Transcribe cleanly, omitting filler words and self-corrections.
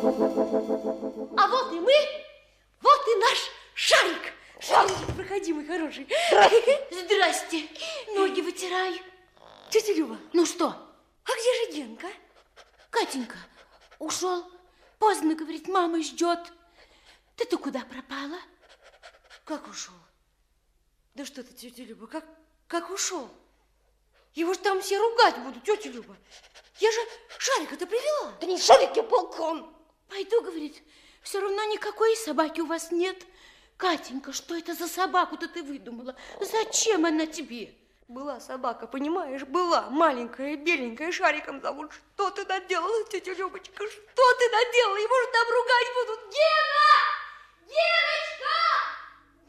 А вот и мы, вот и наш Шарик. Шарик, проходи, мой хороший. Здрасте. Ноги вытираю. Тетя Люба. Ну что? А где же Генка? Катенька, ушел. Поздно, говорит, мама ждет. Ты куда пропала? Как ушел? Да что ты, тетя Люба, как ушел? Его же там все ругать будут, тетя Люба. Я же Шарика-то привела. Да не Шарик, я полкан. Пойду, говорит, все равно никакой собаки у вас нет. Катенька, что это за собаку-то ты выдумала? Зачем она тебе? Была собака, понимаешь, была маленькая, беленькая, Шариком зовут. Что ты наделала, тетя Любочка? Что ты наделала? Его же там ругать будут. Гена! Гена!